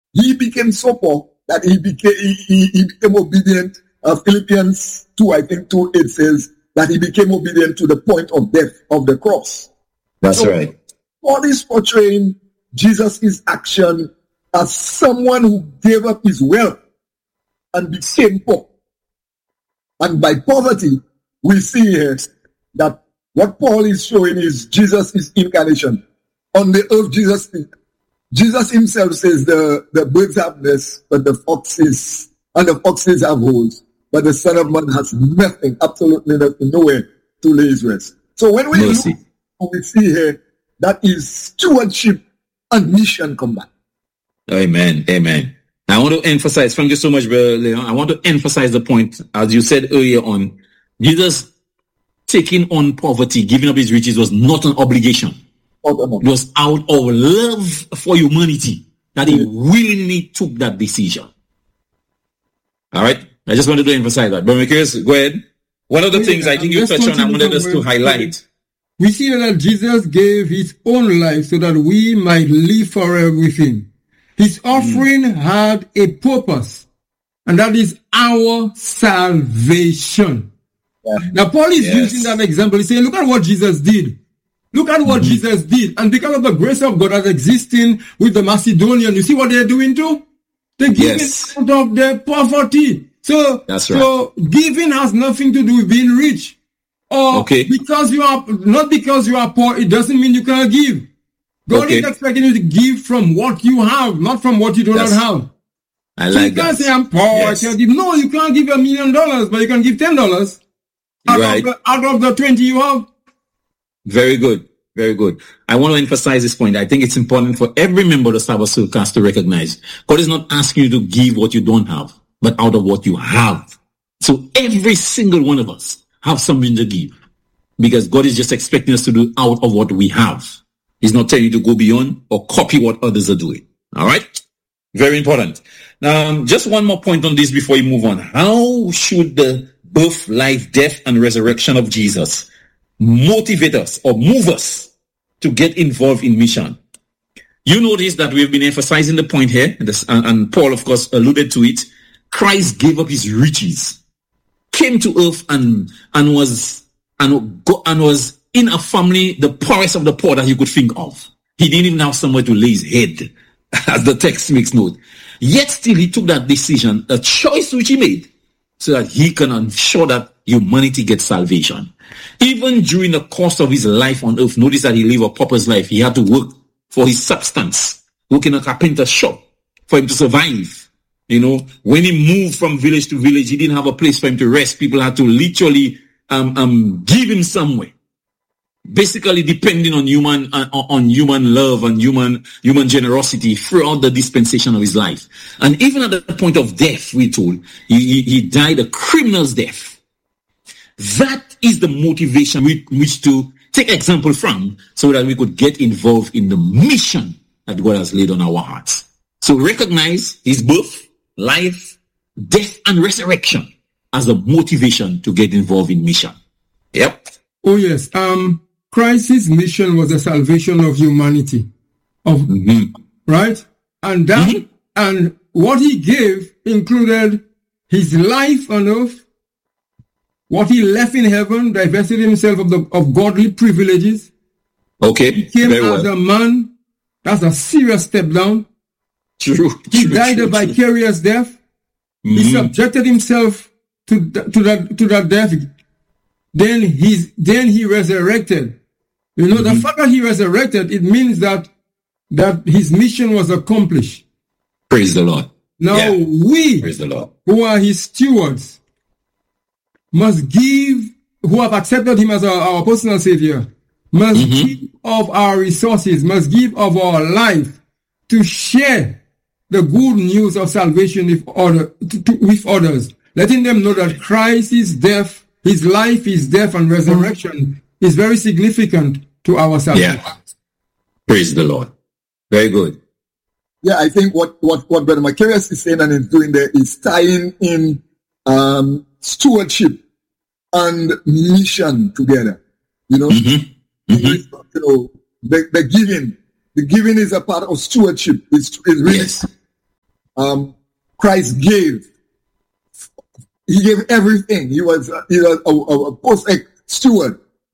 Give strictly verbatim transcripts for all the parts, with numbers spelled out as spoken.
he became so poor that he became he, he, he became obedient. Uh, Philippians two, I think two eight says that he became obedient to the point of death of the cross. That's so, right. Paul is portraying Jesus' action as someone who gave up his wealth and became poor. And by poverty, we see here that what Paul is showing is Jesus' incarnation. On the earth, Jesus Jesus himself says the, the birds have nests, but the foxes and the foxes have holes. But the Son of Man has nothing, absolutely nothing, nowhere to lay his rest. So when we Mercy. look, we see here that is stewardship and mission combined. Amen. Amen. I want to emphasize, thank you so much, Brother Leon. I want to emphasize the point, as you said earlier on, Jesus taking on poverty, giving up his riches was not an obligation. It was out of love for humanity that he willingly took that decision. All right? I just wanted to emphasize that. But Marcus, go ahead. One of the yeah, things I think you touched on, I wanted us to highlight. We see that Jesus gave his own life so that we might live forever with him. His offering mm. had a purpose, and that is our salvation. Yeah. Now, Paul is yes. using that example. He's saying, look at what Jesus did. Look at what mm-hmm. Jesus did. And because of the grace of God that's existing with the Macedonian, you see what they're doing too? They're giving yes. out of their poverty. So, that's right. so giving has nothing to do with being rich. Or okay. because you are, not because you are poor, it doesn't mean you cannot give. God okay. is expecting you to give from what you have, not from what you do that's, not have. I so like you can't that. say I'm poor, yes. I can't give. No, you can't give a million dollars, but you can give ten dollars out, right. of the, out of the twenty you have. Very good. Very good. I want to emphasize this point. I think it's important for every member of the Sabbath Soulcast to recognize God is not asking you to give what you don't have, but out of what you have. So every single one of us have something to give, because God is just expecting us to do out of what we have. He's not telling you to go beyond or copy what others are doing. All right? Very important. Now, just one more point on this before we move on. How should the birth, life, death, and resurrection of Jesus motivate us or move us to get involved in mission? You notice that we've been emphasizing the point here, and Paul, of course, alluded to it. Christ gave up his riches, came to earth, and and was and, and was in a family, the poorest of the poor that you could think of. He didn't even have somewhere to lay his head, as the text makes note. Yet still he took that decision, a choice which he made, so that he can ensure that humanity gets salvation. Even during the course of his life on earth, notice that he lived a pauper's life. He had to work for his substance, work in a carpenter's shop for him to survive. You know, when he moved from village to village, he didn't have a place for him to rest. People had to literally um, um, give him somewhere. Basically depending on human uh, on human love and human human generosity throughout the dispensation of his life. And even at the point of death, we're told, he, he, he died a criminal's death. That is the motivation we wish to take example from, so that we could get involved in the mission that God has laid on our hearts. So recognize his birth, life, death, and resurrection as a motivation to get involved in mission. Yep. Oh yes. Um, Christ's mission was the salvation of humanity. Of mm-hmm. right? And that mm-hmm. and what he gave included his life on earth, what he left in heaven, divested himself of the of godly privileges. Okay. He came Very as well. a man. That's a serious step down. True. He true, died true, a vicarious true. death. Mm-hmm. He subjected himself to to that to that death. Then he's then he resurrected. You know, mm-hmm. the fact that he resurrected, it means that that his mission was accomplished. Praise the Lord. Now yeah. we, Praise the Lord, who are his stewards, must give, who have accepted him as our, our personal savior, must mm-hmm. give of our resources, must give of our life to share the good news of salvation with, other, to, to, with others, letting them know that Christ's death, his life, his death, and resurrection mm-hmm. is very significant to our salvation. Yeah. Praise the Lord. Very good. Yeah, I think what, what, what Brother Macarius is saying and is doing there is tying in um, stewardship and mission together. You know, mm-hmm. Mm-hmm. you know, the, the giving, the giving is a part of stewardship. It's, it's really yes. um, Christ gave. He gave everything. He was, uh, he was a, a, a perfect steward.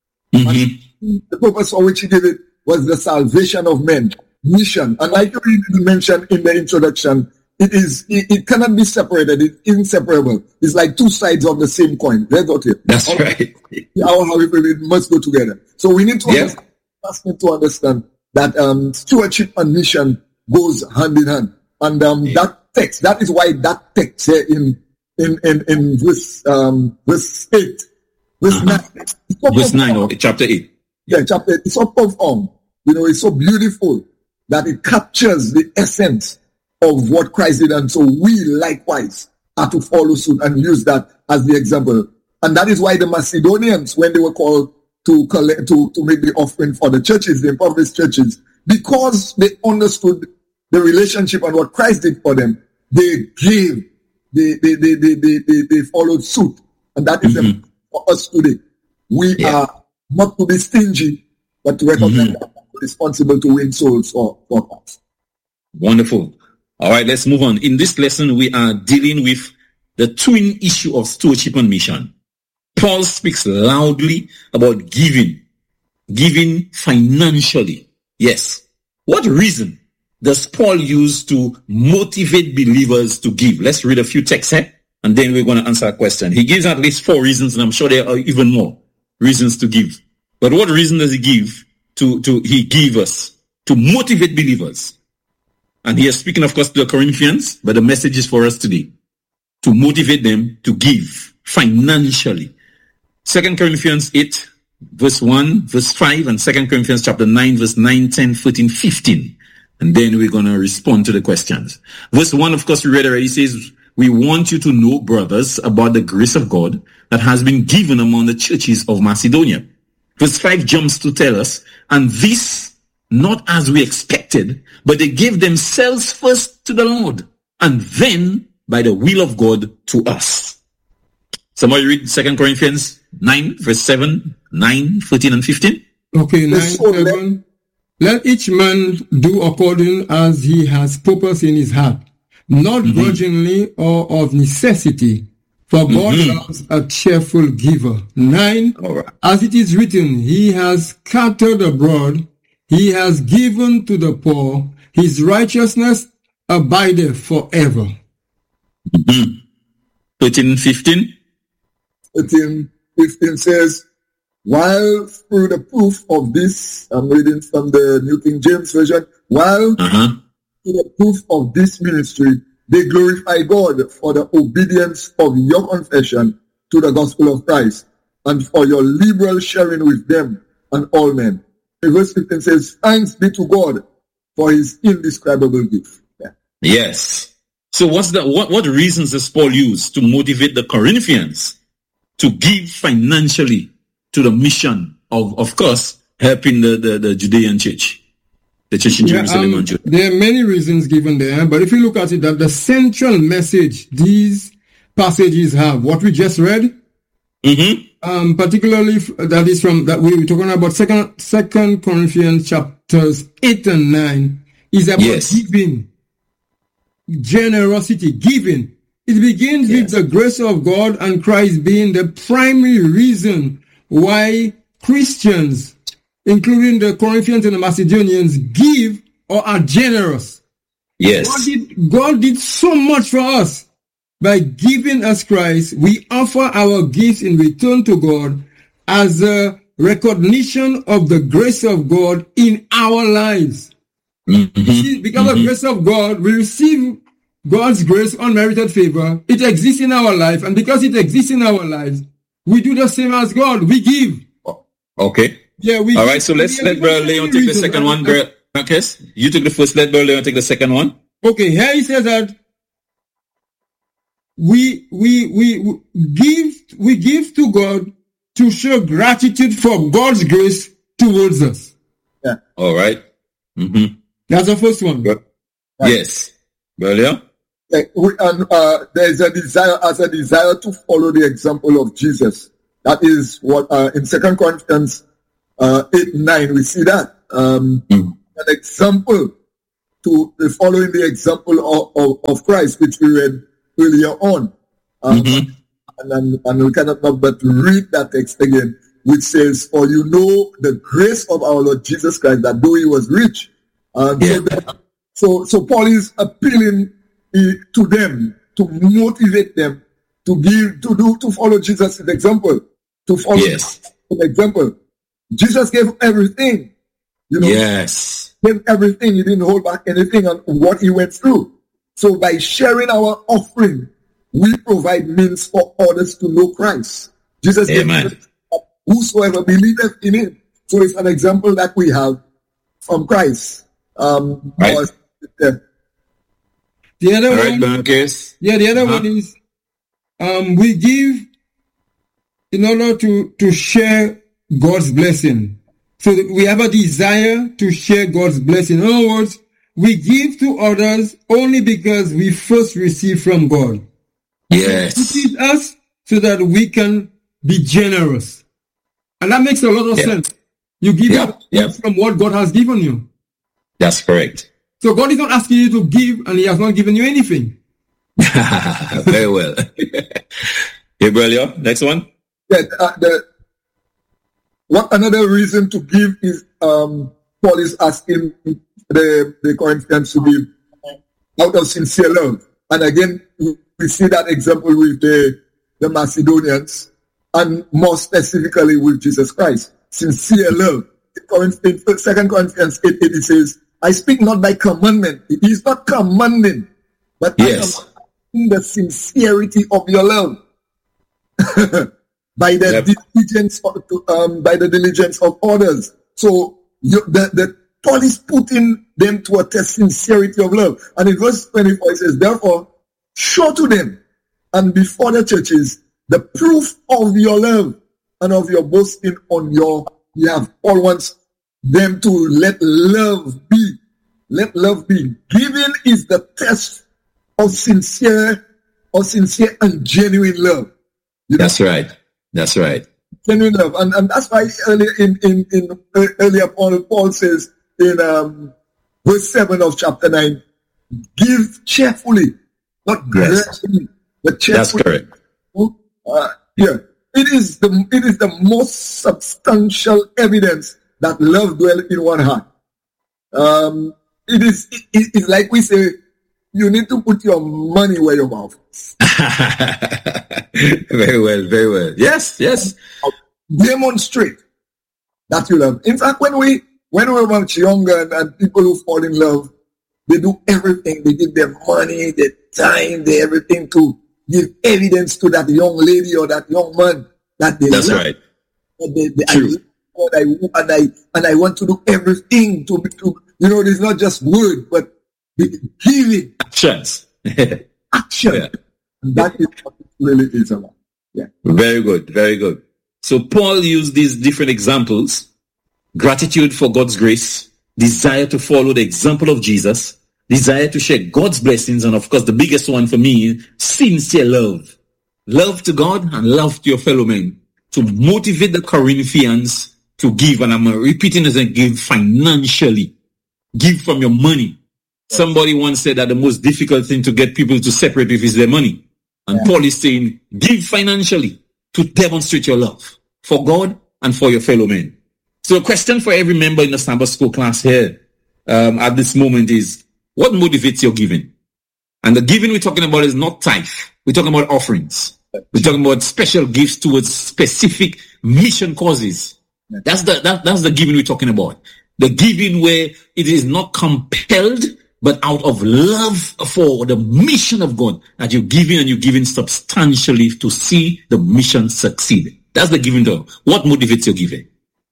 Mm-hmm. The purpose for which he gave it was the salvation of men. Mission. And like you mentioned in the introduction, it is it, it cannot be separated. It's inseparable. It's like two sides of the same coin. That's okay. That's All, right. Our how it must go together. So we need to Yeah. understand, need to understand that um, stewardship and mission goes hand in hand. And um, Yeah. that text, that is why that text here in in in, in verse um verse eight, verse Uh-huh. nine, it's so Verse nine, profound. or chapter eight. Yeah, chapter eight, it's so profound. You know, it's so beautiful that it captures the essence of what Christ did, and so we likewise are to follow suit and use that as the example. And that is why the Macedonians, when they were called to collect to, to make the offering for the churches, the impoverished churches, because they understood the relationship and what Christ did for them, they gave, they they they they they, they, they followed suit. And that is Mhm. the, for us today. We Yeah. are not to be stingy, but to recognize Mhm. that we're responsible to win souls for, for us. Wonderful. All right, let's move on. In this lesson, we are dealing with the twin issue of stewardship and mission. Paul speaks loudly about giving, giving financially. Yes. What reason does Paul use to motivate believers to give? Let's read a few texts here, and then we're going to answer a question. He gives at least four reasons, and I'm sure there are even more reasons to give. But what reason does he give to, to he give us to motivate believers? And he is speaking, of course, to the Corinthians, but the message is for us today, to motivate them to give financially. Second Corinthians eight, verse one, verse five, and Second Corinthians chapter nine, verse nine, ten, fourteen, fifteen. And then we're going to respond to the questions. Verse one, of course, we read already, says, we want you to know, brothers, about the grace of God that has been given among the churches of Macedonia. Verse five jumps to tell us, and this not as we expected, but they gave themselves first to the Lord, and then by the will of God to us. Somebody read Second Corinthians nine, verse seven, nine, fourteen, and fifteen. Okay, nine, so seven. Let each man do according as he has purpose in his heart, not Mm-hmm. grudgingly or of necessity, for God Mhm. loves a cheerful giver. Nine, All right. as it is written, he has scattered abroad, he has given to the poor, his righteousness abideth forever. Mm-hmm. thirteen, fifteen. thirteen, fifteen says, while through the proof of this, I'm reading from the New King James Version, while Uh-huh. through the proof of this ministry, they glorify God for the obedience of your confession to the gospel of Christ and for your liberal sharing with them and all men. And verse fifteen says, thanks be to God for his indescribable gift. Yeah. Yes. So what's the what, what reasons does Paul use to motivate the Corinthians to give financially to the mission of, of course, helping the, the, the Judean church, the church in Yeah, Jerusalem um, and Judah? there are many reasons given there, but if you look at it, that the central message these passages have, what we just read, Mm-hmm. um, particularly f- that is from that we were talking about second Second Corinthians chapters eight and nine, is about Yes. giving, generosity, giving. It begins Yes. with the grace of God and Christ being the primary reason why Christians, including the Corinthians and the Macedonians, give or are generous. God Yes. did, God did so much for us. By giving us Christ, we offer our gifts in return to God as a recognition of the grace of God in our lives. Mm-hmm. See, because of the grace of God, we receive God's grace, unmerited favor. It exists in our life, and because it exists in our lives, we do the same as God. We give. Okay. Yeah, we. All give. right. So let's We let give Brother for Leon many take the reasons. second one. Brother Marcus, you took the first. Let Brother Leon take the second one. Okay, here he says that we we we we give we give to God to show gratitude for God's grace towards us. All right. Mm-hmm. That's the first one. Good. Yes. Brother Leon? Like, we, and uh, there is a desire, as a desire to follow the example of Jesus. That is what uh, in Second Corinthians uh, eight nine we see that um, Mm. an example to uh, following the example of, of, of Christ, which we read earlier on. Um, Mm-hmm. and, and, and we cannot not but read that text again, which says, "For you know the grace of our Lord Jesus Christ, that though he was rich." Um, Yeah. so, that, so, so Paul is appealing uh, to them to motivate them to give, to do, to follow Jesus' example, to follow Yes. an example. Jesus gave everything, you know, Yes. gave everything. He didn't hold back anything on what he went through. So by sharing our offering, we provide means for others to know Christ. Jesus Amen. gave whosoever believeth in him. So it's an example that we have from Christ. Um, Right. our- uh, The other All right, one, Bernkes. yeah, the other Uh-huh. one is um, we give in order to, to share God's blessing. So that we have a desire to share God's blessing. In other words, we give to others only because we first receive from God. Yes. It is us so that we can be generous. And that makes a lot of Yeah. sense. You give Yeah, out yeah. from what God has given you. That's correct. So God is not asking you to give and he has not given you anything. Very well. Gabriel, next one. Yeah, uh, the, what another reason to give is um, Paul is asking the, the Corinthians to give out of sincere love. And again, we see that example with the, the Macedonians and more specifically with Jesus Christ. Sincere love. In Second Corinthians eight eight, it says, "I speak not by commandment." He is not commanding, but Yes. I am in the sincerity of your love. by the Yep. diligence of, um, by the diligence of others. So you, the, the Paul is putting them to a test sincerity of love. And in verse twenty-four it says, "Therefore, show to them and before the churches the proof of your love and of your boasting on your behalf." Paul wants them to let love be. Let love be. Giving is the test of sincere, of sincere and genuine love. You know? That's right. That's right. Genuine love, and and that's why earlier in in in uh, earlier Paul Paul says in um, verse seven of chapter nine, "Give cheerfully, not Yes. grudgingly, but That's cheerfully." correct. Uh, yeah, it is the it is the most substantial evidence that love dwells in one heart. Um, it is it, it, it's like we say, you need to put your money where your mouth is. Very well. Very well. Yes. Yes. Demonstrate that you love. In fact, when we when we were much younger and, and people who fall in love, they do everything. They give their money, their time, their everything to give evidence to that young lady or that young man that they That's love. right. That they, they, True. I, I, and I and I want to do everything to to you know. It's not just word, but the giving Actions. action. Yeah. And that is what it really is about. Yeah. Very good. Very good. So Paul used these different examples: gratitude for God's grace, desire to follow the example of Jesus, desire to share God's blessings, and of course the biggest one for me, sincere love. Love to God and love to your fellow men, to motivate the Corinthians to give. And I'm repeating this and give financially. Give from your money. Somebody once said that the most difficult thing to get people to separate with is their money. And Paul is saying, give financially to demonstrate your love for God and for your fellow men. So a question for every member in the Sabbath School class here um, at this moment is, what motivates your giving? And the giving we're talking about is not tithe. We're talking about offerings. We're talking about special gifts towards specific mission causes. That's the that, that's the giving we're talking about. The giving where it is not compelled, but out of love for the mission of God that you're giving, and you're giving substantially to see the mission succeed. That's the giving though. What motivates your giving?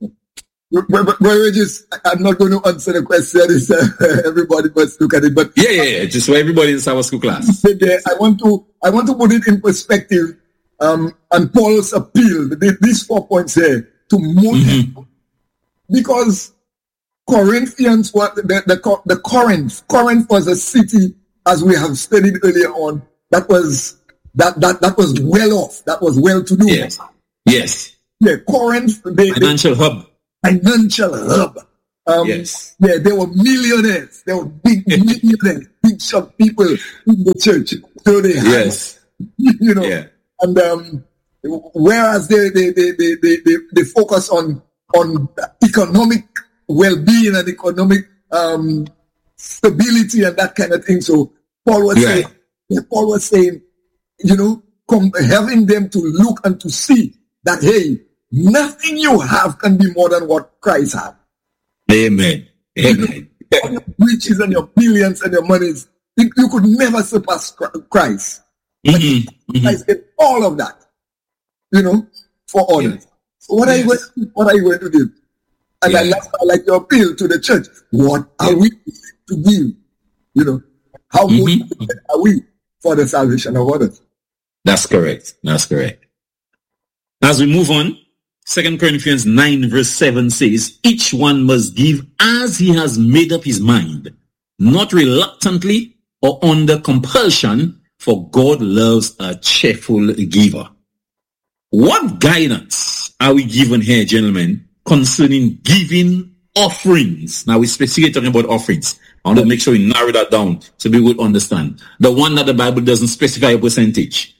Brother Regis, I'm not going to answer the question. It's, uh, everybody must look at it. But Yeah, yeah, yeah. Just for everybody in Sabbath School class. I want to I want to put it in perspective. Um, and Paul's appeal, these four points here, to motivate, mm-hmm. because Corinthians, what the, the the Corinth, Corinth was a city, as we have studied earlier on, that was that that that was well off, that was well to do. Yes, yes. Yeah, Corinth, they, financial they, hub, financial hub. Um, yes. Yeah, they were millionaires. They were big millionaires, big shot people in the church. So they had, Yes. you know, Yeah. and um, whereas they they, they, they, they, they they focus on on economic well-being and economic um, stability and that kind of thing. So Paul was Right. saying, Paul was saying, you know, com- having them to look and to see that, hey, nothing you have can be more than what Christ had. Amen. Amen. All your riches and your billions and your monies, you, you could never surpass Christ. But Mm-hmm. Christ did all of that, you know, for others. Yes. So what are you Yes. going? What are you going to do? And Yeah. I like, I like your appeal to the church. What are Yeah. we to give? You know, how Mhm. motivated are we for the salvation of others? That's correct. That's correct. As we move on, Second Corinthians nine verse seven says, each one must give as he has made up his mind, not reluctantly or under compulsion, for God loves a cheerful giver. What guidance are we given here, gentlemen, concerning giving offerings? Now we're specifically talking about offerings. I want to make sure we narrow that down so people would understand. The one that the Bible doesn't specify a percentage.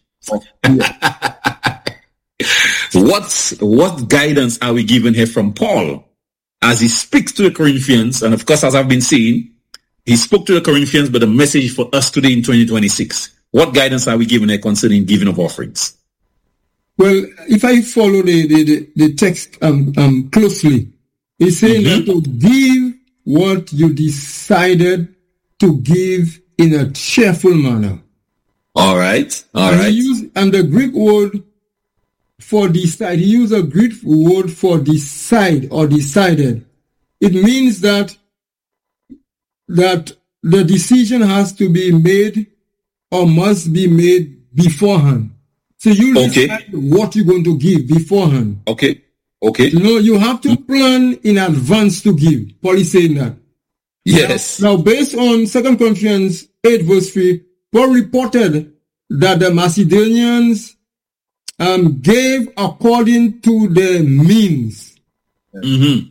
What's, what guidance are we given here from Paul as he speaks to the Corinthians? And of course, as I've been saying, he spoke to the Corinthians, but the message for us today in twenty twenty-six. What guidance are we given here concerning giving of offerings? Well, if I follow the, the, the, the text um, um, closely, it's saying Mhm. that to give what you decided to give in a cheerful manner. All right. All and, right. he used, and the Greek word for decide, he used a Greek word for decide or decided. It means that that the decision has to be made or must be made beforehand. So you Okay. decide what you're going to give beforehand. Okay. Okay. You know, you have to plan in advance to give. Paul is saying that. Yes. Now, based on Second Corinthians eight verse three, Paul reported that the Macedonians um, gave according to their means. Mm-hmm.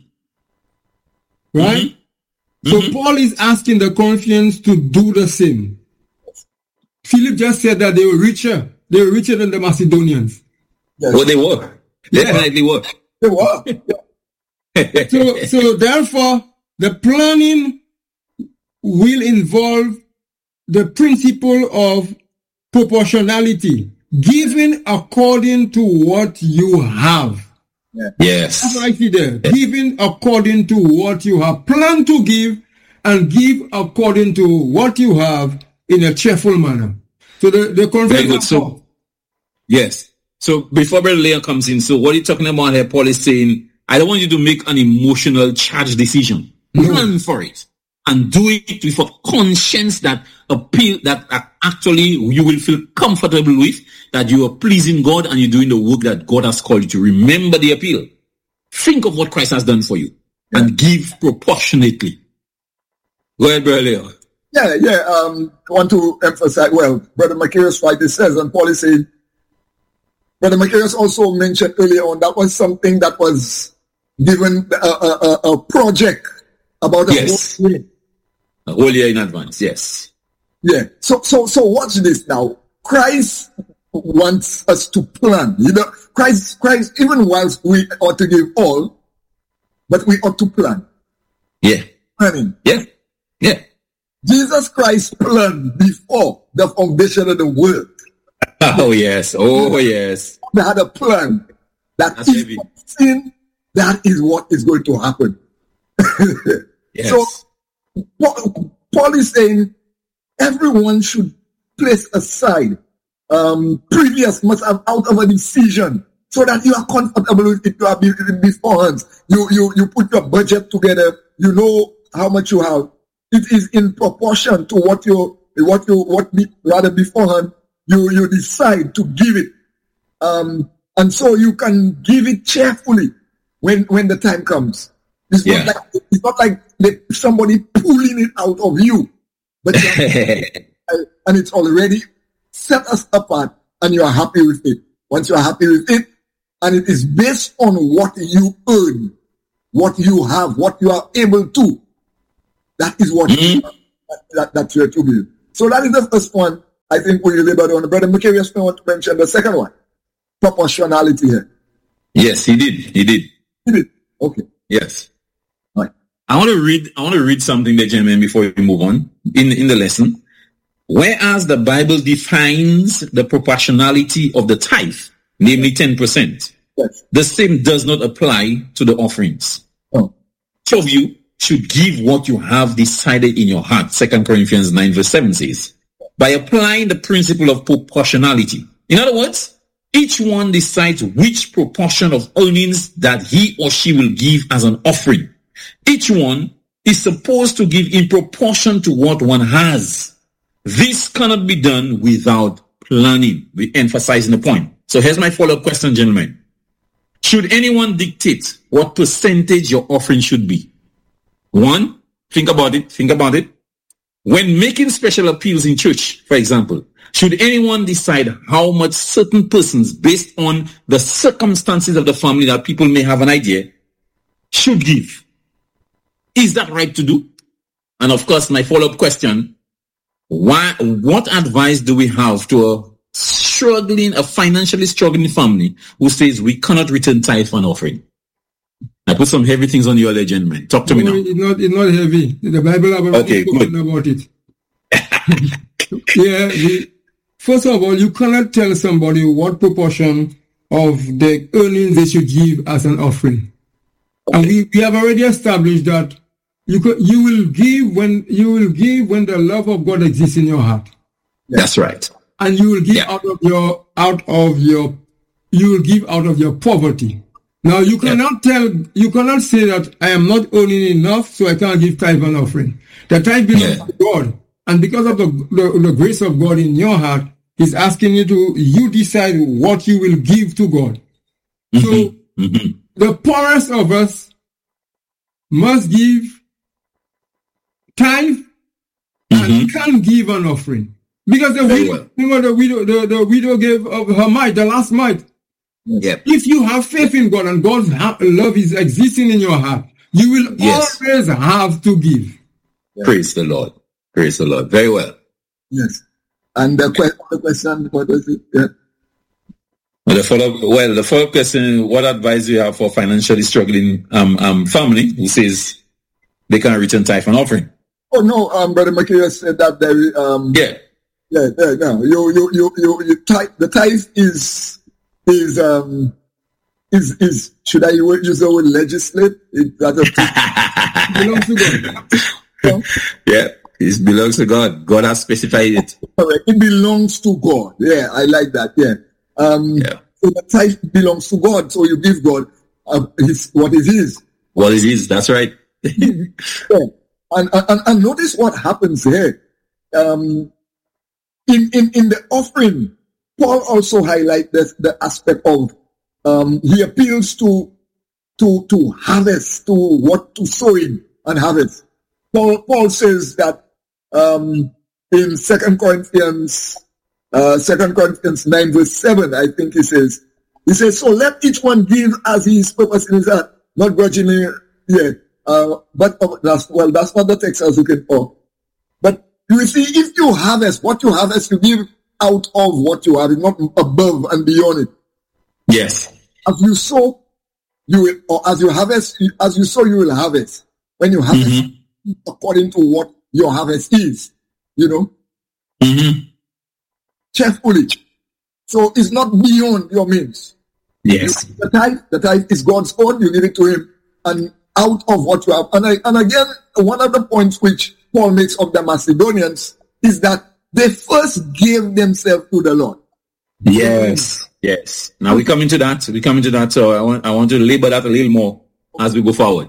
Right? Mm-hmm. So Mhm. Paul is asking the Corinthians to do the same. Philip just said that they were richer. They were richer than the Macedonians. Yes. Well, they were. Definitely were. They were. Yeah. So, so therefore, the planning will involve the principle of proportionality, giving according to what you have. Yes. That's what I see there. Giving according to what you have. Plan to give and give according to what you have in a cheerful manner. So the, the Very good. conference. So, yes. So before Brother Leon comes in, so what are you talking about here? Paul is saying, I don't want you to make an emotional charged decision. No. Plan for it and do it with a conscience that appeal that actually you will feel comfortable with, that you are pleasing God and you're doing the work that God has called you to. Remember the appeal. Think of what Christ has done for you and give proportionately. Go ahead, Brother Leon. Yeah, yeah. Um, I want to emphasize, well, Brother Macarius rightly says, and Paul is saying, Brother Macarius also mentioned earlier on, that was something that was given a, a, a, a project about a Yes. whole year. A whole year in advance, yes. Yeah. So, so, so watch this now. Christ wants us to plan. You know, Christ, Christ, even whilst we ought to give all, but we ought to plan. Yeah. Planning. Yeah. Yeah. Jesus Christ planned before the foundation of the world. Oh, yes. Oh, yes. They had a plan that That's if heavy. you sin, that is what is going to happen. Yes. So Paul, Paul is saying everyone should place aside um, previous must have out of a decision so that you are comfortable with it. You are beforehand. You you you put your budget together. You know how much you have. It is in proportion to what you what you what be, rather beforehand. You you decide to give it, um, and so you can give it cheerfully when when the time comes. It's Yeah. not like it's not like they, somebody pulling it out of you, but you are, and it's already set us apart, and you are happy with it. Once you are happy with it, and it is based on what you earn, what you have, what you are able to. That is what mm-hmm. that, that, that you're to be. So that is the first one. I think we labored on. Brother Macarius may want to mention the second one. Proportionality here. Yes, he did. He did. He did. Okay. Yes. Right. I want to read. I want to read something there, gentlemen, before we move on in in the lesson. Whereas the Bible defines the proportionality of the tithe, namely ten percent, yes. the same does not apply to the offerings. Oh. Each of you should give what you have decided in your heart. Second Corinthians nine verse seven says, by applying the principle of proportionality. In other words, each one decides which proportion of earnings that he or she will give as an offering. Each one is supposed to give in proportion to what one has. This cannot be done without planning. We emphasize the point. So here's my follow-up question, gentlemen. Should anyone dictate what percentage your offering should be? One, think about it, think about it. When making special appeals in church, for example, should anyone decide how much certain persons, based on the circumstances of the family that people may have an idea, should give? Is that right to do? And of course, my follow-up question, why, what advice do we have to a struggling, a financially struggling family who says we cannot return tithe for an offering? I put some heavy things on you there, gentlemen. Talk to no, me now. It's not, it's not heavy. The Bible have okay, spoken about it. yeah. The, first of all, you cannot tell somebody what proportion of the earnings they should give as an offering. Okay. And we, we have already established that you could, you will give when you will give when the love of God exists in your heart. That's right. And you will give yeah. out of your out of your you will give out of your poverty. Now you cannot yeah. tell you cannot say that I am not earning enough, so I can't give tithe and offering. The tithe belongs yeah. to God, and because of the, the the grace of God in your heart, He's asking you to you decide what you will give to God. Mm-hmm. So mm-hmm. the poorest of us must give tithe mm-hmm. and can give an offering. Because the widow, well. you know, the widow, the, the widow gave of her mite, the last mite. Yep. If you have faith in God and God's ha- love is existing in your heart, you will yes. always have to give. Yeah. Praise the Lord. Praise the Lord. Very well. Yes. And the, que- the question, what was it? Yeah. Well, the follow-up, well, the follow-up question, what advice do you have for financially struggling um, um, family who says they can't return tithe and offering? Oh, no, um, Brother Macarius said that there, um, yeah. Yeah, yeah, no, you, you, you, you, you tithe, the tithe is, is, um, is, is, should I use the word legislate? It, that it belongs to God. Yeah, it belongs to God. God has specified it. Correct. It belongs to God. Yeah, I like that. Yeah. Um, yeah. So the tithe belongs to God. So you give God uh, his, what is his. What is his, that's right. yeah. And, and, and notice what happens here. Um, In, in, in the offering, Paul also highlights the, the aspect of, um, he appeals to, to, to harvest, to what to sow in and harvest. Paul, Paul says that, um, in Second Corinthians, uh, Second Corinthians nine verse seven, I think he says, he says, so let each one give as he is purpose in his heart, not grudgingly, yeah, uh, but, uh, that's, well, that's not the text I was looking for. But, you see, if you harvest, what you harvest, you give out of what you have, not above and beyond it. Yes. As you sow, you will, or as you harvest, as you sow, you will harvest. When you harvest, mm-hmm. according to what your harvest is, you know, mm-hmm. cheerfully. So it's not beyond your means. Yes. The tithe, the tithe is God's own. You give it to Him, and out of what you have. And I, and again, one of the points which Paul makes of the Macedonians is that they first gave themselves to the Lord. Yes, yes. Now we come into that. We come into that. So I want, I want to labor that a little more as we go forward.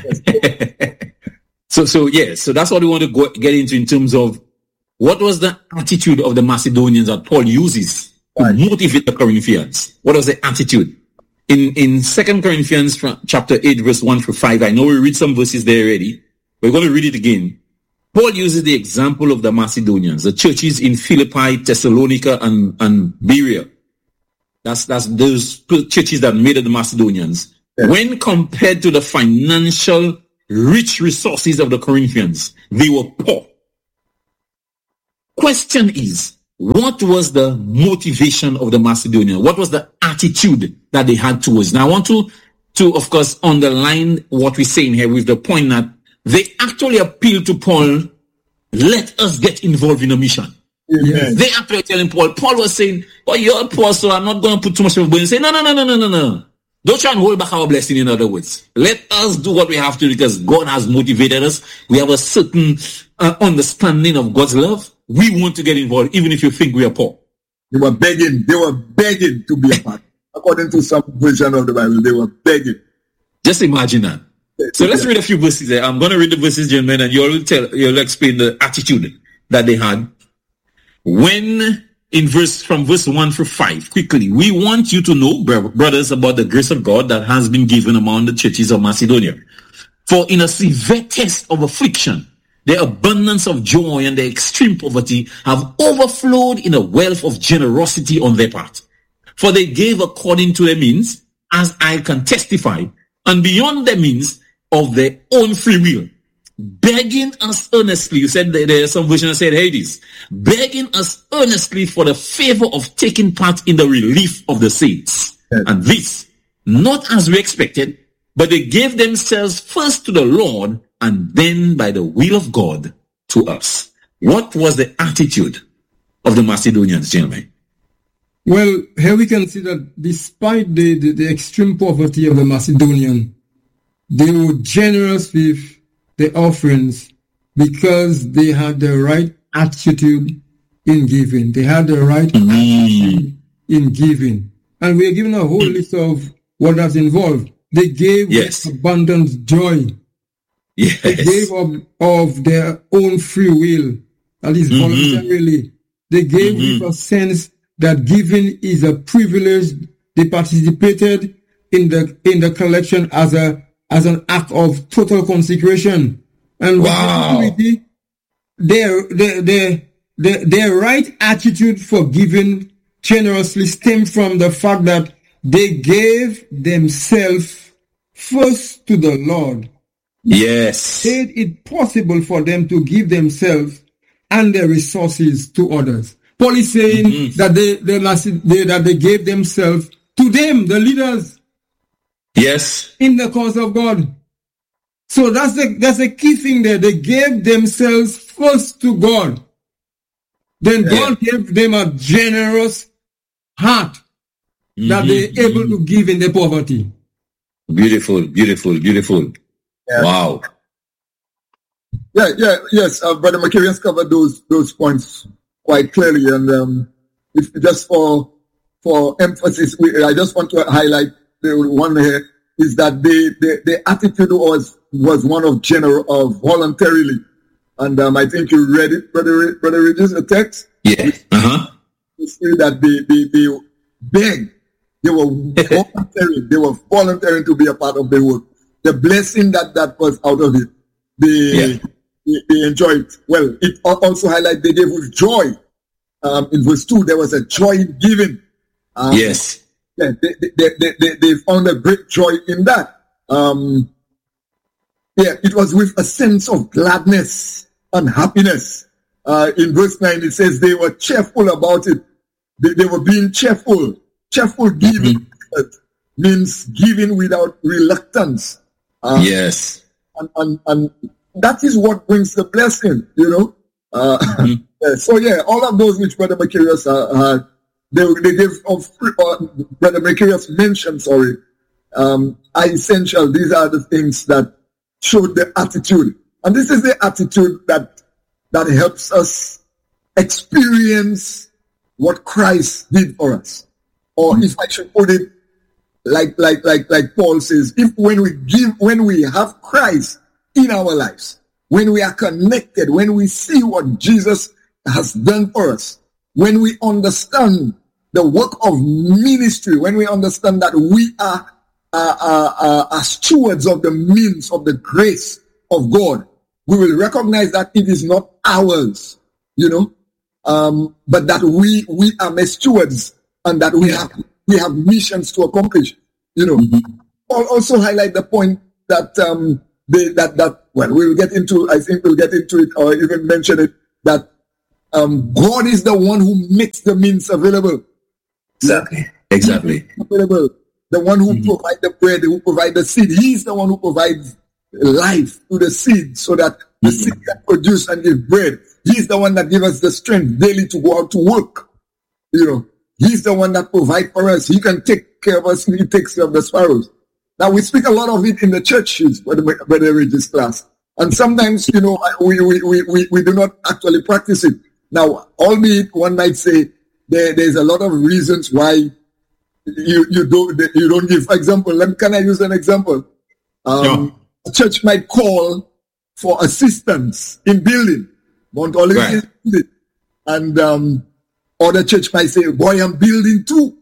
so, so yes. So that's what we want to go, get into in terms of what was the attitude of the Macedonians that Paul uses to right. motivate the Corinthians. What was the attitude? In in Second Corinthians chapter eight, verse one through five. I know we read some verses there already. We're going to read it again. Paul uses the example of the Macedonians, the churches in Philippi, Thessalonica, and, and Berea. That's, that's those churches that made it the Macedonians. Yes. When compared to the financial rich resources of the Corinthians, they were poor. Question is, what was the motivation of the Macedonians? What was the attitude that they had towards? Now, I want to, to of course, underline what we're saying here with the point that they actually appealed to Paul, let us get involved in a mission. Yes. They actually telling Paul, Paul was saying, oh, you're poor, so I'm not going to put too much of a burden. Say, no, no, no, no, no, no, no. Don't try and hold back our blessing, in other words. Let us do what we have to because God has motivated us. We have a certain uh, understanding of God's love. We want to get involved, even if you think we are poor. They were begging. They were begging to be a part. According to some version of the Bible, they were begging. Just imagine that. So let's read a few verses there. I'm going to read the verses, gentlemen, and you'll tell, you'll explain the attitude that they had. When in verse, from verse one through five, quickly, we want you to know, brothers, about the grace of God that has been given among the churches of Macedonia. For in a severe test of affliction, their abundance of joy and their extreme poverty have overflowed in a wealth of generosity on their part. For they gave according to their means, as I can testify, and beyond their means of their own free will, begging us earnestly. You said that there are some versions that said Hades, begging us earnestly for the favor of taking part in the relief of the saints. Yes. And this, not as we expected, but they gave themselves first to the Lord and then by the will of God to us. What was the attitude of the Macedonians, gentlemen? Well, here we can see that despite the, the, the extreme poverty of the Macedonian, they were generous with the offerings because they had the right attitude in giving. They had the right mm. attitude in giving. And we are given a whole mm. list of what that's involved. They gave yes. with abundant joy. Yes. They gave of, of their own free will, that is mm-hmm. voluntarily. They gave mm-hmm. with a sense that giving is a privilege. They participated in the in the collection as a as an act of total consecration. And wow. with their, their, their, their, their right attitude for giving generously stemmed from the fact that they gave themselves first to the Lord. Yes. Made it possible for them to give themselves and their resources to others. Paul is saying mm-hmm. that they, they, they that they gave themselves to them, the leaders. Yes. In the cause of God. So that's the that's the key thing there. They gave themselves first to God. Then yeah. God gave them a generous heart mm-hmm. that they're able to give in their poverty. Beautiful, beautiful, beautiful. Yeah. Wow. Yeah, yeah, yes. Uh, Brother McCary has covered those those points quite clearly, and um, if just for for emphasis, we, I just want to highlight the one here is that the the, the attitude was was one of general of voluntarily, and um, I think you read it, brother brother Regis, the text. Yeah. Uh huh. You see that they they they begged, they were volunteering, they were volunteering to be a part of the work. The blessing that that was out of it, they yeah. they, they enjoyed it. Well, it also highlights they gave with joy. Um, in verse two, there was a joy in giving. Um, yes. Yeah, they, they, they, they, they found a great joy in that. Um, yeah, it was with a sense of gladness and happiness. Uh, in verse nine, it says they were cheerful about it. They, they were being cheerful. Cheerful giving mm-hmm. means giving without reluctance. Uh, yes. And, and, and that is what brings the blessing, you know. Uh, mm-hmm. yeah, so, yeah, all of those which Brother Macarius uh, had, They, they give of uh, Brother Macarius mentioned, sorry, um, are essential. These are the things that show the attitude, and this is the attitude that that helps us experience what Christ did for us. Or if I should put it like like like like Paul says, if when we give, when we have Christ in our lives, when we are connected, when we see what Jesus has done for us, when we understand the work of ministry, when we understand that we are, uh, uh, uh, are stewards of the means of the grace of God, we will recognize that it is not ours, you know, um, but that we we are stewards and that we have we have missions to accomplish, you know. Mm-hmm. Paul also highlight the point that um they, that that well we'll get into I think we'll get into it or even mention it that um God is the one who makes the means available. Exactly. Exactly. Available. The one who Mm-hmm. provides the bread, who provides the seed. He's the one who provides life to the seed so that the Mm-hmm. seed can produce and give bread. He's the one that gives us the strength daily to go out to work. You know, he's the one that provides for us. He can take care of us. He takes care of the sparrows. Now, we speak a lot of it in the churches, by the, by the religious class. And sometimes, you know, we, we, we, we, we do not actually practice it. Now, albeit one might say there, there's a lot of reasons why you, you don't, you don't give. For example, let, can I use an example? Um, Yeah. A church might call for assistance in building. Mount Olive Right. is building. And, um, other church might say, boy, I'm building too.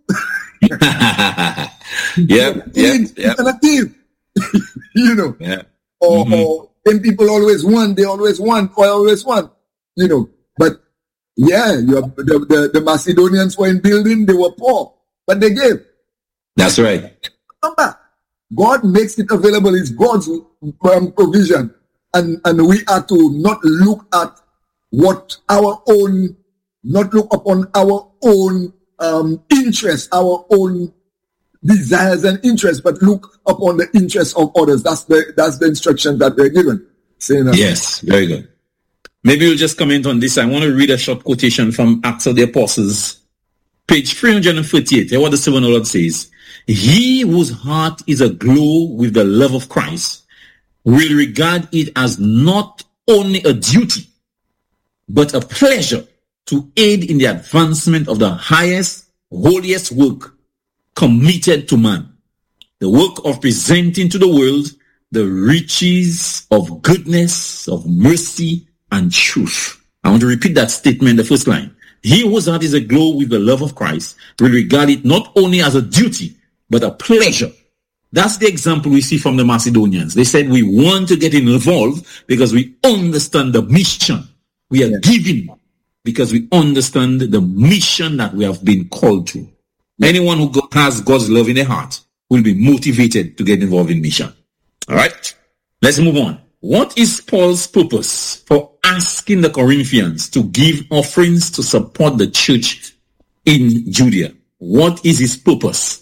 Yep. Yep. Yep. Alternative. You know, Yeah. or, Mhm. or when people always want, they always want, or always want, you know. But yeah, you have, the, the, the Macedonians were in building, they were poor, but they gave. That's right. Remember, God makes it available. It's God's um, provision. And, and we are to not look at what our own, not look upon our own um, interests, our own desires and interests, but look upon the interests of others. That's the that's the instruction that we're given. Saying that. Yes, very good. Maybe we'll just comment on this. I want to read a short quotation from Acts of the Apostles, page three hundred forty-eight. Hear what the servant of the Lord says. He whose heart is aglow with the love of Christ will regard it as not only a duty, but a pleasure to aid in the advancement of the highest, holiest work committed to man, the work of presenting to the world the riches of goodness, of mercy, and truth. I want to repeat that statement, the first line. He whose heart is aglow with the love of Christ will regard it not only as a duty, but a pleasure. That's the example we see from the Macedonians. They said, we want to get involved because we understand the mission. We are Yeah. giving because we understand the mission that we have been called to. Anyone who go- has God's love in their heart will be motivated to get involved in mission. All right, let's move on. What is Paul's purpose for asking the Corinthians to give offerings to support the church in Judea? What is his purpose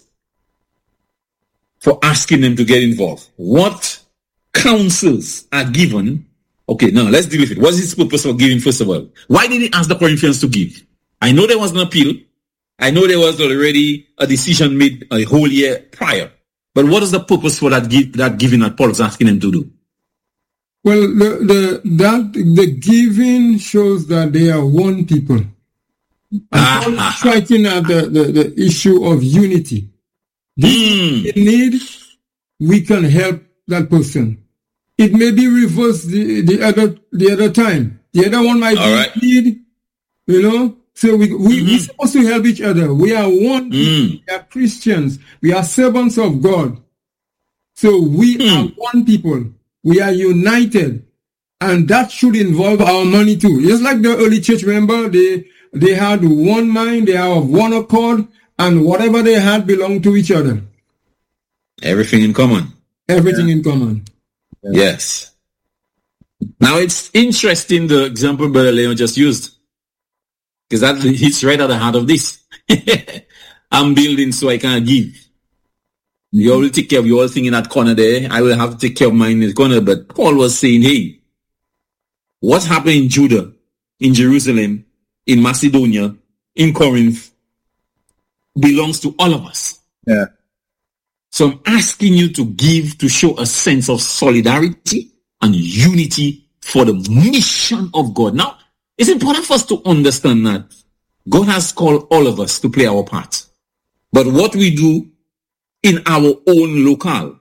for asking them to get involved? What counsels are given? Okay, now let's deal with it. What's his purpose for giving, first of all? Why did he ask the Corinthians to give? I know there was an appeal. I know there was already a decision made a whole year prior. But what is the purpose for that give, that giving that Paul is asking them to do? Well, the, the that the giving shows that they are one people. And Ah, Paul is ah, striking at the, the, the issue of unity. Mm. In need, we can help that person. It may be reversed the, the other the other time. The other one might All be right. in need, you know. So we we Mhm. we're supposed to help each other. We are one. Mm. We are Christians. We are servants of God. So we Mm. are one people. We are united, and that should involve our money too. Just like the early church, remember they they had one mind, they are of one accord, and whatever they had belonged to each other. Everything in common. Everything in common. Yes. Now it's interesting the example Brother Leon just used. Because that hits right at the heart of this. I'm building so I can give. You all will take care of your thing in that corner there. I will have to take care of mine in the corner. But Paul was saying, hey, what's happening in Judah, in Jerusalem, in Macedonia, in Corinth, belongs to all of us. Yeah. So I'm asking you to give to show a sense of solidarity and unity for the mission of God. Now, it's important for us to understand that God has called all of us to play our part. But what we do in our own locale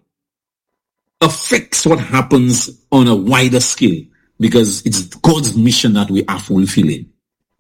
affects what happens on a wider scale because it's God's mission that we are fulfilling.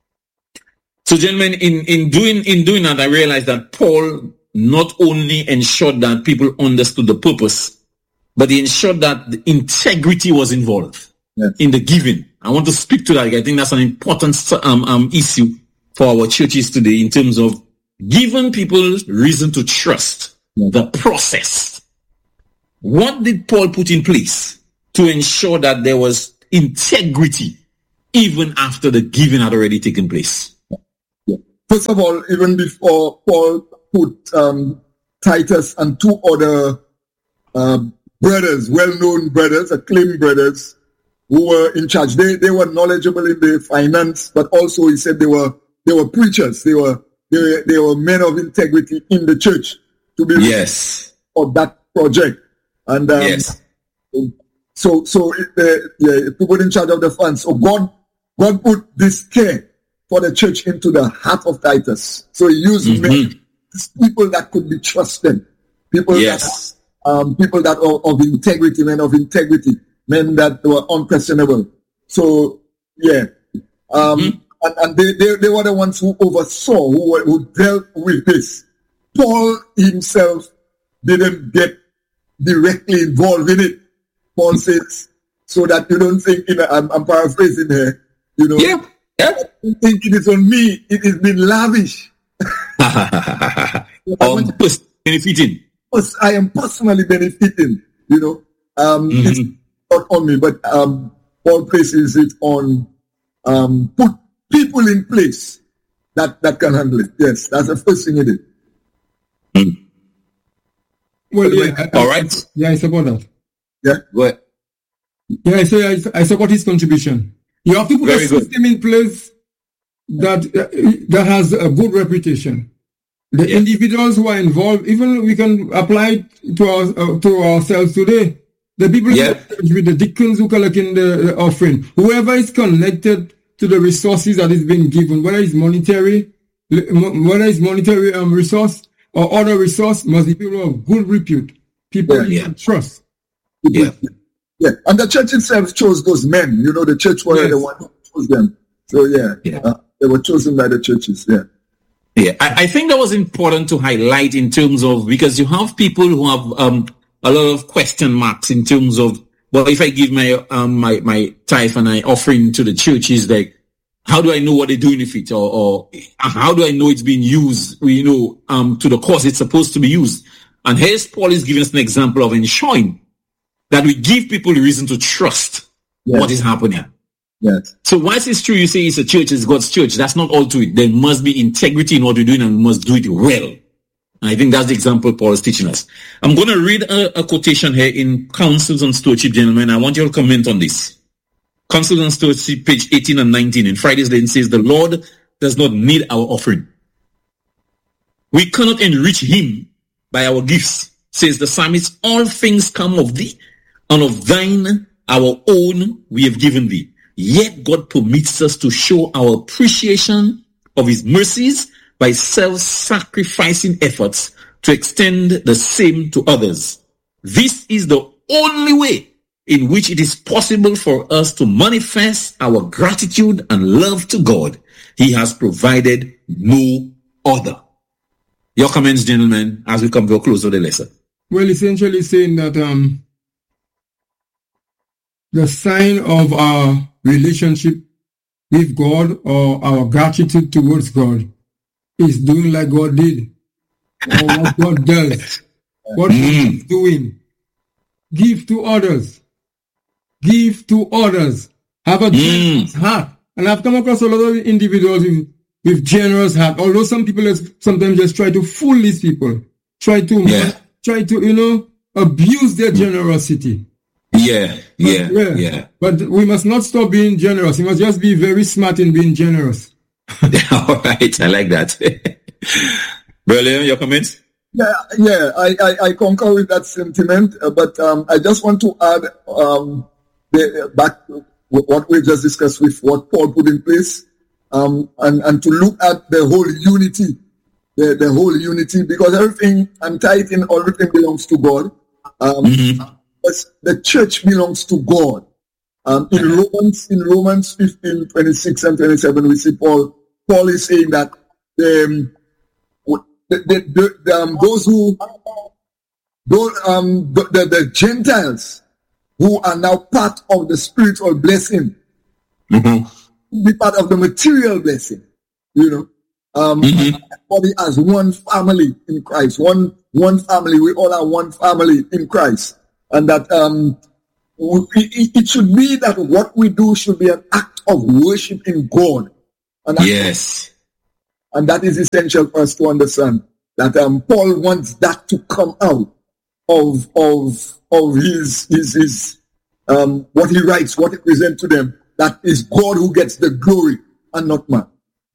So, gentlemen, in, in doing in doing that, I realized that Paul not only ensured that people understood the purpose, but he ensured that the integrity was involved Yes. in the giving. I want to speak to that. I think that's an important um, um, issue for our churches today in terms of giving people reason to trust Yes. the process what did Paul put in place to ensure that there was integrity even after the giving had already taken place? Yeah. First of all, even before Paul put um, Titus and two other uh, brothers, well-known brothers, acclaimed brothers, who were in charge. They they were knowledgeable in the finance, but also he said they were they were preachers. They were they were, they were men of integrity in the church to be yes of that project. And um, yes. So so uh, yeah, people in charge of the funds. So God God put this care for the church into the heart of Titus. So he used mm-hmm. men, people that could be trusted, people yes. that um, people that are of integrity, men of integrity. Men that were unquestionable. So, yeah. Um, mm-hmm. And, and they, they, they were the ones who oversaw, who, were, who dealt with this. Paul himself didn't get directly involved in it. Paul says, so that you don't think, you know, I'm, I'm paraphrasing here, you know, yeah. Yeah. don't think it is on me, it has been lavish. um, benefiting. I am personally benefiting, you know. Um, mm-hmm. It's not on me, but um, Paul places it on um, put people in place that, that can handle it. Yes, that's the first thing he did. Mm. Well, yeah. I, All right. Yeah, I support that. Yeah, go ahead. Yeah, I say I, I support his contribution. You have to put Very a system good. in place that uh, that has a good reputation. The yeah. individuals who are involved, even we can apply it to our uh, to ourselves today. The people yeah. with the deacons who collect in the, the offering, whoever is connected to the resources that is being given, whether it's monetary, whether it's monetary um, resource or other resource, must be people of good repute, people yeah, you yeah. can trust. Yeah. yeah, and the church itself chose those men. You know, the church were yes. the one who chose them. So yeah, yeah. Uh, they were chosen by the churches. Yeah. Yeah, I, I think that was important to highlight in terms of, because you have people who have um, a lot of question marks in terms of, well, if I give my um, my my tithe and I offering to the churches, like, how do I know what they're doing with it, or, or how do I know it's being used, you know, um, to the cause it's supposed to be used? And here's Paul is giving us an example of ensuring that we give people a reason to trust yes. what is happening. Yes. So whilst it's true you say it's a church, it's God's church, that's not all to it. There must be integrity in what we're doing, and we must do it well. And I think that's the example Paul is teaching us. I'm going to read a, a quotation here in Counsels on Stewardship, gentlemen. I want you to comment on this. Counsels on Stewardship, page eighteen and nineteen. In Friday's Lane says, the Lord does not need our offering. We cannot enrich him by our gifts, says the psalmist. All things come of thee, and of thine, our own, we have given thee. Yet God permits us to show our appreciation of his mercies by self-sacrificing efforts to extend the same to others. This is the only way in which it is possible for us to manifest our gratitude and love to God. He has provided no other. Your comments, gentlemen, as we come to a close of the lesson. Well, essentially saying that um, the sign of our relationship with God or our gratitude towards God is doing like God did, or what God does, what mm. God is doing. Give to others. Give to others. Have a generous mm. heart. And I've come across a lot of individuals with, with generous heart, although some people sometimes just try to fool these people, try to, yeah. try to, you know, abuse their generosity. Yeah, yeah, yeah, yeah. But we must not stop being generous. We must just be very smart in being generous. All right, I like that. Brother, your comments? Yeah, yeah, I, I, I concur with that sentiment, uh, but um, I just want to add um, the, back to what we just discussed with what Paul put in place, um, and, and to look at the whole unity, the, the whole unity, because everything, I'm tithing, everything belongs to God. Um, mm-hmm. The church belongs to God. Um, in Romans, in Romans fifteen, twenty-six and twenty-seven, we see Paul. Paul is saying that um, the, the, the, um, those who, those, um, the, the, the Gentiles who are now part of the spiritual blessing, mm-hmm. be part of the material blessing. You know, um, mm-hmm. everybody as one family in Christ. One one family. We all are one family in Christ. and that um, it, it should be that what we do should be an act of worship in God. And that, yes. And that is essential for us to understand that um, Paul wants that to come out of of of his his his um, what he writes, what he presents to them. That is God who gets the glory and not man.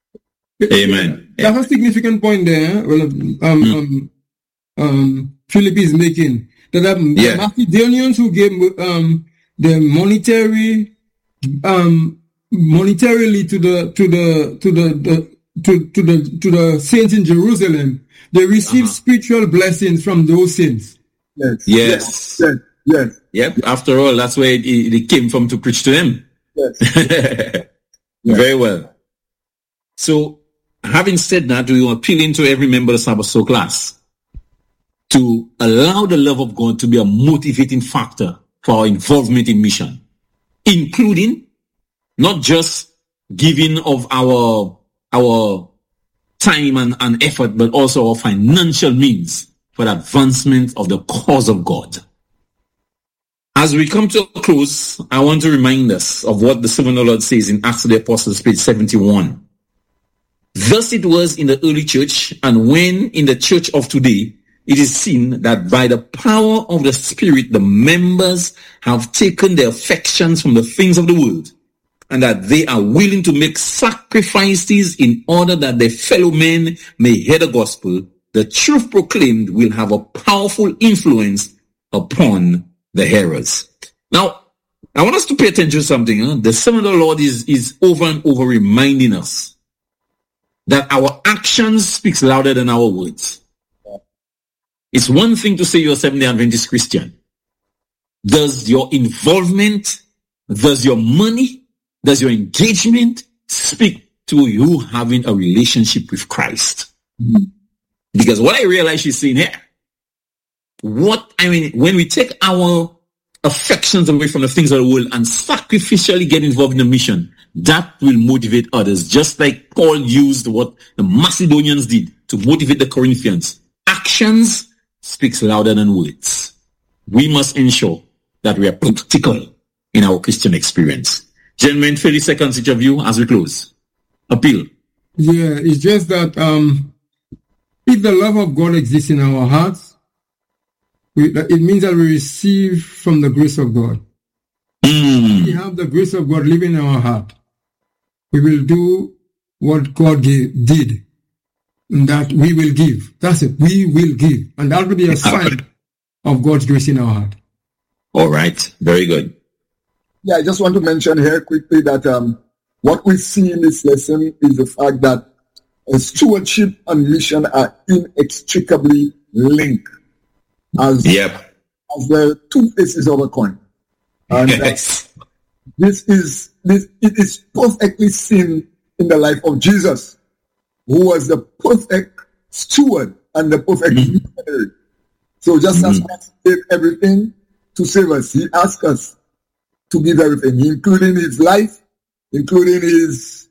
Amen. That's a significant point there. Well, um, mm. um, um, Philip is making that um, yeah. the Macedonians who gave um, the monetary um, monetarily to the to the to the, the to to the to the saints in Jerusalem, they received uh-huh. spiritual blessings from those saints. Yes. Yes. Yes. Yes. Yep. After all, that's where it, it came from, to preach to them. Yes. yes. Very well. So, having said that, we are appealing to every member of the Sabbath Soul class to allow the love of God to be a motivating factor for our involvement in mission, including not just giving of our our time and, and effort, but also our financial means for the advancement of the cause of God. As we come to a close, I want to remind us of what the servant of the Lord says in Acts of the Apostles, page seventy-one. Thus it was in the early church, and when in the church of today, it is seen that by the power of the Spirit, the members have taken their affections from the things of the world, and that they are willing to make sacrifices in order that their fellow men may hear the gospel. The truth proclaimed will have a powerful influence upon the hearers. Now, I want us to pay attention to something. Huh? The servant of the Lord is, is over and over reminding us that our actions speaks louder than our words. It's one thing to say you're a Seventh-day Adventist Christian. Does your involvement, does your money, does your engagement speak to you having a relationship with Christ? Mm-hmm. Because what I realize she's saying here, what, I mean, when we take our affections away from the things of the world and sacrificially get involved in the mission, that will motivate others, just like Paul used what the Macedonians did to motivate the Corinthians. Actions speaks louder than words. We must ensure that we are practical in our Christian experience. Gentlemen, thirty seconds each of you as we close. Appeal. Yeah, it's just that um, if the love of God exists in our hearts, we, it means that we receive from the grace of God. Mm. We have the grace of God living in our heart. We will do what God gave, did, and that we will give. That's it. We will give. And that will be a sign of God's grace in our heart. All right. Very good. Yeah, I just want to mention here quickly that um, what we see in this lesson is the fact that uh, stewardship and mission are inextricably linked as, yep. as the two faces of a coin. And yes. uh, this is this it is perfectly seen in the life of Jesus, who was the perfect steward and the perfect mm-hmm. missionary. So just mm-hmm. as Christ gave everything to save us, he asked us to give everything, including his life, including his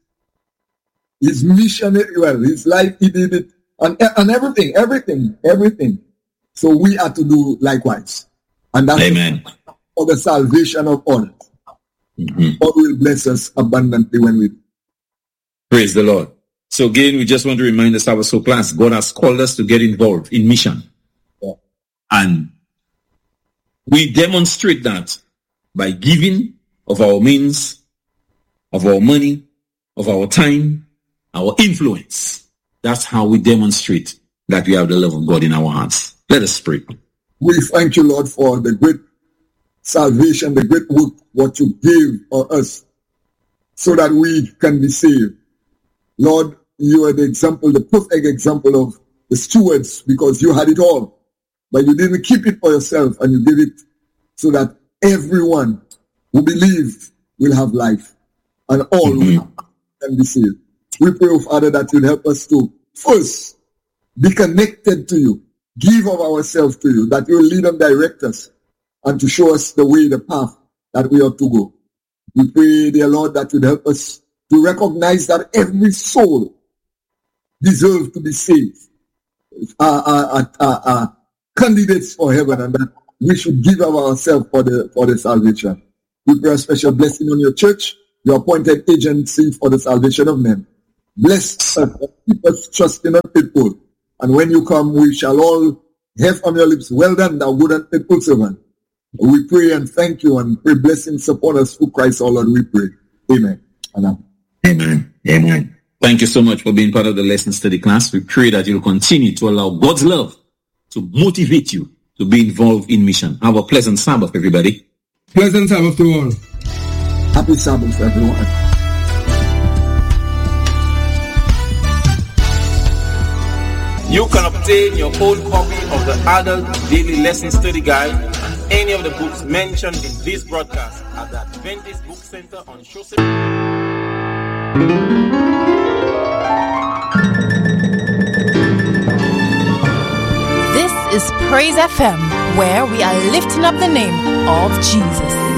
his mission, well, his life, he did it, and, and everything, everything, everything. So we are to do likewise. And that's Amen. For the salvation of all. Mm-hmm. God will bless us abundantly when we do. Praise the Lord. So again, we just want to remind us, our soul class, God has called us to get involved in mission. Yeah. And we demonstrate that by giving of our means, of our money, of our time, our influence. That's how we demonstrate that we have the love of God in our hearts. Let us pray. We thank you, Lord, for the great salvation, the great work, what you gave for us so that we can be saved. Lord, you are the example, the perfect example of the stewards, because you had it all, but you didn't keep it for yourself, and you gave it so that everyone who believes will have life, and all mm-hmm. can be saved. We pray, oh Father, that you'll help us to first be connected to you, give of ourselves to you, that you'll lead and direct us, and to show us the way, the path that we ought to go. We pray, dear Lord, that you'd help us to recognize that every soul deserves to be saved, are, are, are, are candidates for heaven, and that we should give of ourselves for the for the salvation. We pray a special blessing on your church, your appointed agency for the salvation of men. Bless us, keep us trusting and faithful. And when you come, we shall all hear from your lips, well done, thou good and faithful servant. We pray and thank you and pray blessings upon us through Christ our Lord, we pray. Amen. Amen. Amen. Amen. Thank you so much for being part of the lesson study class. We pray that you'll continue to allow God's love to motivate you to be involved in mission. Have a pleasant Sabbath, everybody. Pleasant Sabbath to all. Happy Sabbath, everyone. You can obtain your own copy of the Adult Daily Lesson Study Guide and any of the books mentioned in this broadcast at the Adventist Book Center on Shosey. This is Praise F M, where we are lifting up the name of Jesus.